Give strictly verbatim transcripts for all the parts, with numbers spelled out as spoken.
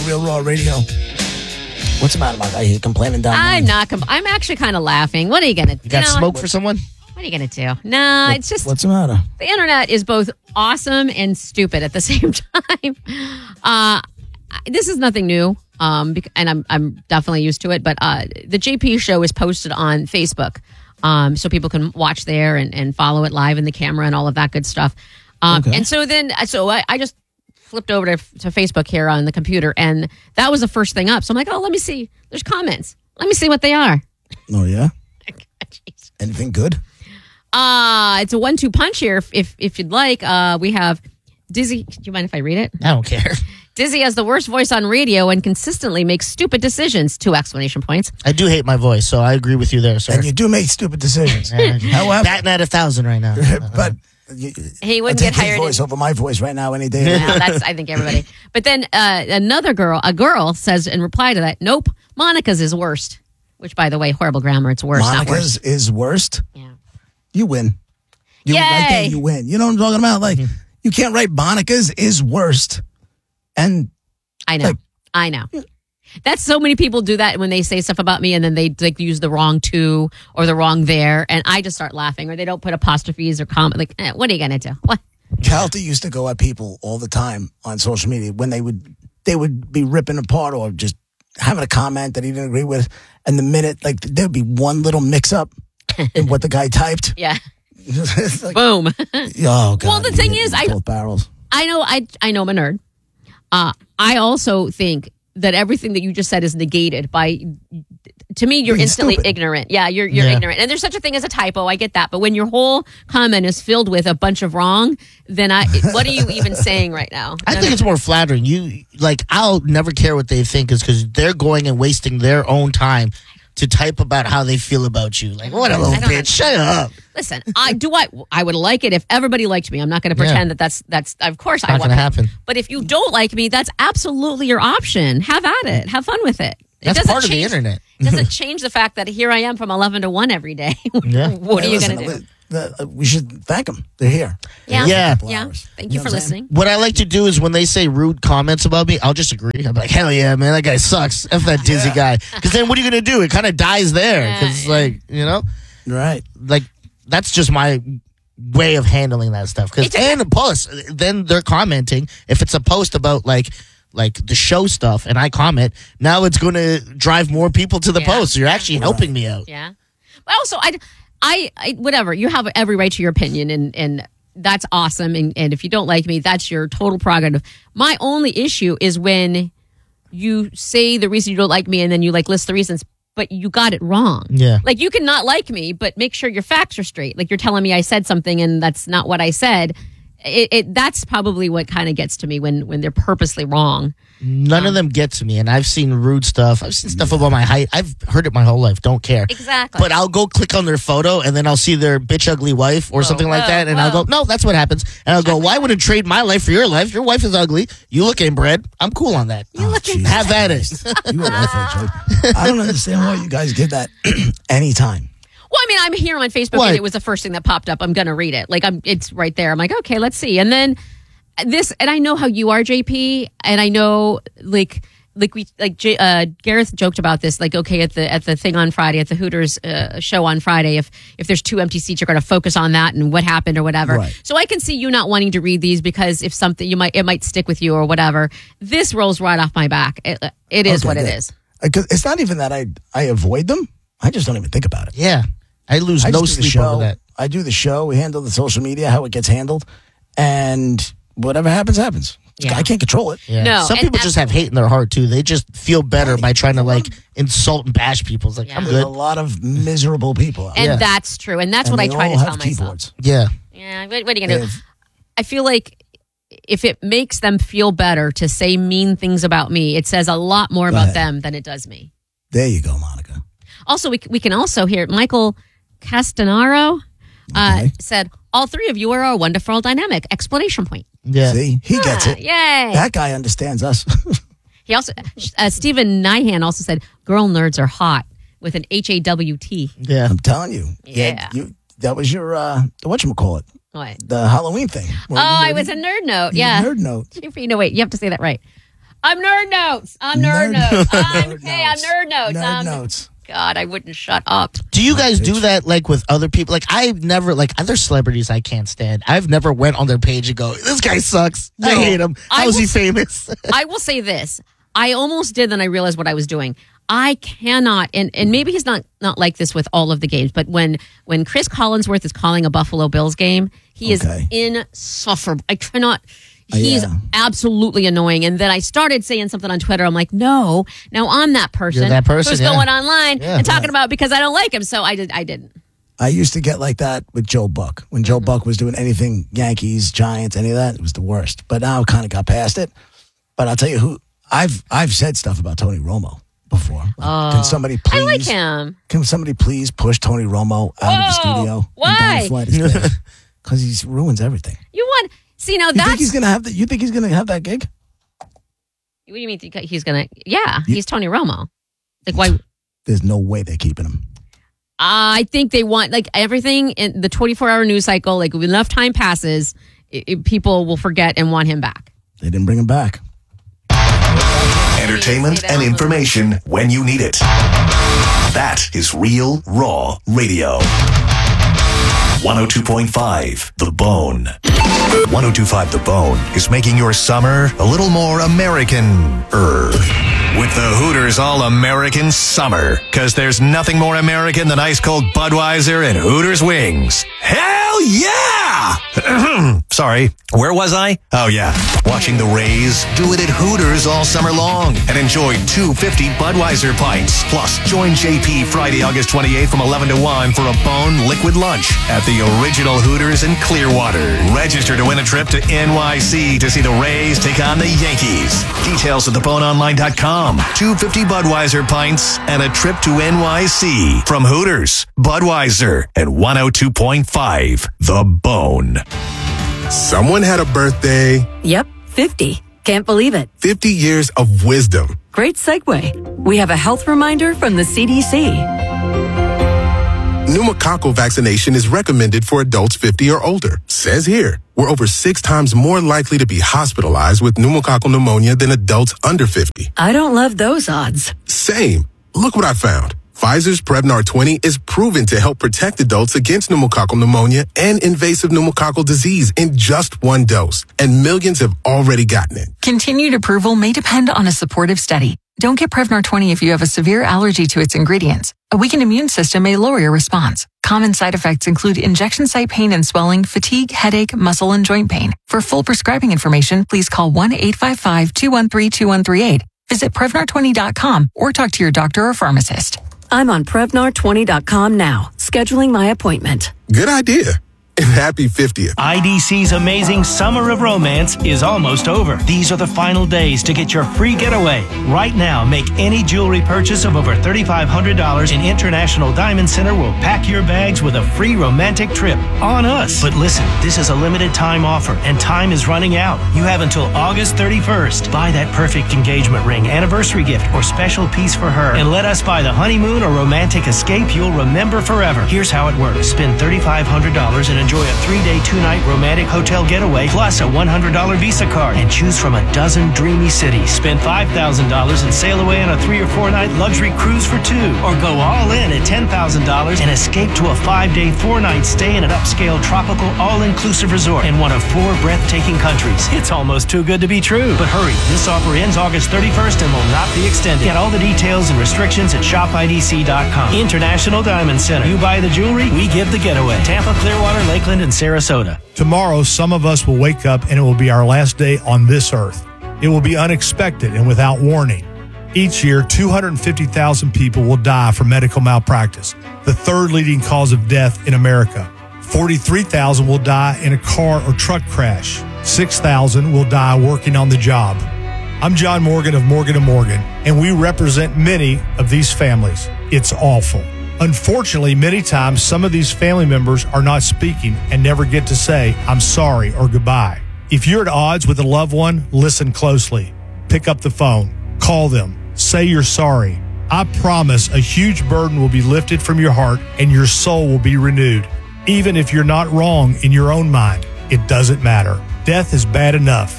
Real Raw Radio. What's the matter, my guy? You complaining down there? I'm not. Com- I'm actually kind of laughing. What are you gonna? You got you know, smoke for someone? What are you gonna do? No, What- it's just What's the matter? the internet is both awesome and stupid at the same time. Uh, this is nothing new, um, bec- and I'm I'm definitely used to it. But uh, the J P show is posted on Facebook, um, so people can watch there and, and follow it live in the camera and all of that good stuff. Um, Okay. And so then, so I, I just flipped over to, to Facebook here on the computer, and that was the first thing up. So I'm like, oh, let me see. There's comments. Let me see what they are. Oh, yeah? Jeez. Anything good? Uh, it's a one two punch here if, if, if you'd like. Uh, we have Dizzy. Do you mind if I read it? I don't care. Dizzy has the worst voice on radio and consistently makes stupid decisions. Two exclamation points. I do hate my voice, so I agree with you there, sir. And you do make stupid decisions. Yeah, However, batting at a thousand right now. but you, He I wouldn't take get his hired. voice in- over my voice right now any day. Well, that's I think everybody. But then uh, another girl, a girl, says in reply to that, "Nope, Monica's is worst." Which, by the way, horrible grammar. It's worse, not Monica's worse. is worst. Yeah. You win. You right there, Yay. you win. You know what I'm talking about? Like, you can't write Monica's is worst. And I know. Like- I know. That's so many people do that when they say stuff about me and then they like use the wrong to or the wrong there. And I just start laughing or they don't put apostrophes or comment. Like, eh, what are you going to do? What? Calta used to go at people all the time on social media when they would they would be ripping apart or just having a comment that he didn't agree with. And the minute, like, there'd be one little mix up in what the guy typed. Yeah. It's like, Boom. oh, God. Well, the you thing hit is, me I- both barrels. I know I I know I'm a nerd. Uh, I also think that everything that you just said is negated by. To me, you're Being instantly stupid. ignorant. Yeah, you're you're Yeah. ignorant, and there's such a thing as a typo. I get that, but when your whole comment is filled with a bunch of wrong, then I what are you even saying right now? I think it's more flattering. You like, I'll never care what they think, is because they're going and wasting their own time to type about how they feel about you. Like, what a little I don't bitch! Shut up. Listen, I do. I I would like it if everybody liked me. I'm not going to Yeah. pretend that that's that's. Of course, I Not want gonna it. happen. But if you don't like me, that's absolutely your option. Have at it. Have fun with it. It That's doesn't part of the change- internet. It doesn't change the fact that here I am from eleven to one every day. Yeah. What are Hey, you listen, going to do? the- the- we should thank them. They're here. Yeah. Yeah. Yeah. hours. Thank You you know for what I'm saying? listening. What I like to do is when they say rude comments about me, I'll just agree. I'm like, hell yeah, man, that guy sucks. F that dizzy guy. Because then what are you going to do? It kind of dies there. Yeah, Because, yeah. like, you know, Right. like, that's just my way of handling that stuff. Because, It's a- and plus, then they're commenting. If it's a post about, like, like the show stuff and I comment, now it's going to drive more people to the Yeah. post. So you're actually helping me out. Yeah. But also, I, I, I, whatever. You have every right to your opinion, and and that's awesome. And and if you don't like me, that's your total prerogative. My only issue is when you say the reason you don't like me, and then you like list the reasons, but you got it wrong. Yeah. Like you can not like me, but make sure your facts are straight. Like you're telling me I said something and that's not what I said. It, it that's probably what kind of gets to me when when they're purposely wrong. None of them get to me. And I've seen rude stuff. I've seen stuff about my height. I've heard it my whole life. Don't care. Exactly. But I'll go click on their photo and then I'll see their bitch ugly wife or something like whoa, that. And I'll whoa. go, no, that's what happens. And I'll go, why would I trade my life for your life? Your wife is ugly. You look inbred. I'm cool on that. Oh, Jesus Have at it. You are right, Joe. I don't understand why you guys get that anytime. Well, I mean, I'm here on Facebook, What? and it was the first thing that popped up. I'm gonna read it. Like, I'm, it's right there. I'm like, okay, let's see. And then this, and I know how you are, J P, and I know, like, like we, like J, uh, Gareth joked about this. Like, okay, at the at the thing on Friday, at the Hooters uh, show on Friday, if if there's two empty seats, you're gonna focus on that and what happened or whatever. Right. So I can see you not wanting to read these because if something you might it might stick with you or whatever. This rolls right off my back. It, it is Okay, what it good. is. Uh, 'cause it's not even that I I avoid them. I just don't even think about it. Yeah. I lose I no just do the sleep show. over that. I do the show. We handle the social media, how it gets handled, and whatever happens, happens. Yeah. I can't control it. Yeah. No, Some and people just have hate in their heart too. They just feel better by trying to like insult and bash people. It's like, Yeah. I'm There's a good. lot of miserable people out And there. Yeah. that's true. And that's And what I they try to all tell have myself. keyboards. Yeah. Yeah, what, what are you They gonna do? have- I feel like if it makes them feel better to say mean things about me, it says a lot more about ahead. them than it does me. There you go, Monica. Also, we we can also hear Michael Castanaro uh, Okay. said, "All three of you are a wonderful dynamic!" Exclamation point. Yeah. See, he gets Ah, it. Yay! That guy understands us. He also uh, Stephen Nyhan also said, "Girl nerds are hot." With an H A W T. Yeah. I'm telling you. Yeah. you. That was your uh, whatchamacallit, What? the Halloween thing. Oh, I was a nerd note. Yeah. Nerd note. You know, wait, you have to say that right. I'm nerd notes. I'm nerd, Nerd- notes. I'm, Nerd hey, I'm notes. nerd notes. Nerd I'm, notes. God, I wouldn't shut up. Do you guys do that like with other people? Like I've never like other celebrities I can't stand. I've never went on their page and go, this guy sucks. I No. hate him. I How is will- he famous? I will say this. I almost did, then I realized what I was doing. I cannot, and, and maybe he's not, not like this with all of the games, but when when Chris Collinsworth is calling a Buffalo Bills game, he Okay. is insufferable. I cannot. He's yeah. absolutely annoying. And then I started saying something on Twitter. I'm like, no, now I'm that person, You're that person, who's yeah. going online Yeah. and talking about because I don't like him. So I did. I didn't. I used to get like that with Joe Buck. When Joe Buck was doing anything, Yankees, Giants, any of that, it was the worst. But now I kind of got past it. But I'll tell you who, I've I've said stuff about Tony Romo before. Like, can somebody please? I like him. Can somebody please push Tony Romo out of the Whoa, studio? why? Because he ruins everything. You want, see, now You that's. think he's gonna have that? You think he's gonna have that gig? What do you mean he's going to? Yeah, he's Tony Romo. Like, why? There's no way they're keeping him. I think they want, like, everything in the twenty-four hour news cycle, like, when enough time passes, it, it- people will forget and want him back. They didn't bring him back. Entertainment and information when you need it. That is Real Raw Radio. one oh two point five The Bone. one oh two point five The Bone is making your summer a little more American-er. With the Hooters All-American Summer. Because there's nothing more American than ice-cold Budweiser and Hooters wings. Hell yeah! Sorry, where was I? Oh yeah, watching the Rays do it at Hooters all summer long. And enjoy two fifty Budweiser pints. Plus, join J P Friday, August twenty-eighth from eleven to one for a Bone liquid lunch at the original Hooters in Clearwater. Register to win a trip to N Y C to see the Rays take on the Yankees. Details at the bone online dot com. two fifty Budweiser pints and a trip to N Y C from Hooters, Budweiser, and one oh two point five The Bone. Someone had a birthday. Yep, fifty. Can't believe it. fifty years of wisdom. Great segue. We have a health reminder from the C D C. Pneumococcal vaccination is recommended for adults fifty or older. Says here, we're over six times more likely to be hospitalized with pneumococcal pneumonia than adults under fifty. I don't love those odds. Same. Look what I found. Pfizer's Prevnar twenty is proven to help protect adults against pneumococcal pneumonia and invasive pneumococcal disease in just one dose. And millions have already gotten it. Continued approval may depend on a supportive study. Don't get Prevnar twenty if you have a severe allergy to its ingredients. A weakened immune system may lower your response. Common side effects include injection site pain and swelling, fatigue, headache, muscle, and joint pain. For full prescribing information, please call one eight five five, two one three, two one three eight. Visit Prevnar twenty dot com or talk to your doctor or pharmacist. I'm on Prevnar twenty dot com now, scheduling my appointment. Good idea. And happy fiftieth. I D C's amazing Summer of Romance is almost over. These are the final days to get your free getaway. Right now, make any jewelry purchase of over three thousand five hundred dollars and International Diamond Center will pack your bags with a free romantic trip on us. But listen, this is a limited time offer and time is running out. You have until August thirty-first. Buy that perfect engagement ring, anniversary gift, or special piece for her and let us buy the honeymoon or romantic escape you'll remember forever. Here's how it works. Spend three thousand five hundred dollars and enjoy a three-day, two-night romantic hotel getaway plus a one hundred dollars Visa card and choose from a dozen dreamy cities. Spend five thousand dollars and sail away on a three or four-night luxury cruise for two. Or go all in at ten thousand dollars and escape to a five-day, four-night stay in an upscale, tropical, all-inclusive resort in one of four breathtaking countries. It's almost too good to be true. But hurry, this offer ends August thirty-first and will not be extended. Get all the details and restrictions at shop I D C dot com. International Diamond Center. You buy the jewelry, we give the getaway. Tampa, Clearwater, Lakeland, and Sarasota. Tomorrow, some of us will wake up and it will be our last day on this earth. It will be unexpected and without warning. Each year, two hundred fifty thousand people will die from medical malpractice, the third leading cause of death in America. forty-three thousand will die in a car or truck crash. six thousand will die working on the job. I'm John Morgan of Morgan and Morgan, and we represent many of these families. It's awful. Unfortunately, many times some of these family members are not speaking and never get to say, I'm sorry or goodbye. If you're at odds with a loved one, listen closely. Pick up the phone. Call them. Say you're sorry. I promise a huge burden will be lifted from your heart and your soul will be renewed. Even if you're not wrong in your own mind, it doesn't matter. Death is bad enough.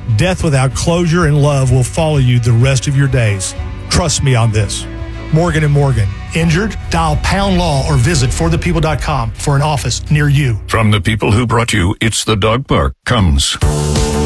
Death without closure and love will follow you the rest of your days. Trust me on this. Morgan and Morgan. Injured? Dial pound law or visit for the people dot com for an office near you. From the people who brought you It's the Dog Park comes